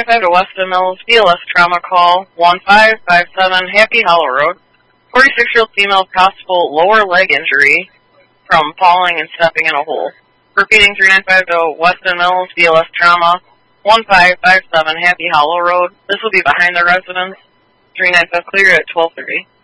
395 to Weston Mills, BLS trauma call, 1557 Happy Hollow Road. 46-year-old female, possible lower leg injury from falling and stepping in a hole. Repeating, 395 to Weston Mills, BLS trauma, 1557 Happy Hollow Road. This will be behind the residence. 395 clear at 12:30.